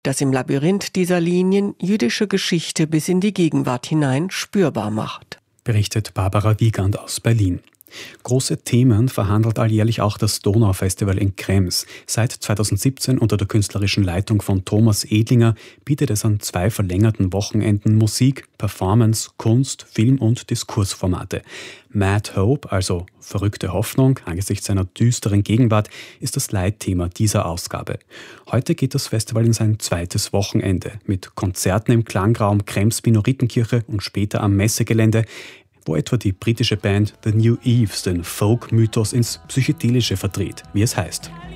das im Labyrinth dieser Linien jüdische Geschichte bis in die Gegenwart hinein spürbar macht. Berichtet Barbara Wiegand aus Berlin. Große Themen verhandelt alljährlich auch das Donaufestival in Krems. Seit 2017 unter der künstlerischen Leitung von Thomas Edlinger bietet es an 2 verlängerten Wochenenden Musik, Performance, Kunst, Film- und Diskursformate. Mad Hope, also verrückte Hoffnung angesichts einer düsteren Gegenwart, ist das Leitthema dieser Ausgabe. Heute geht das Festival in sein 2. Wochenende mit Konzerten im Klangraum Krems Minoritenkirche und später am Messegelände, wo etwa die britische Band The New Eves den Folk-Mythos ins Psychedelische verdreht, wie es heißt.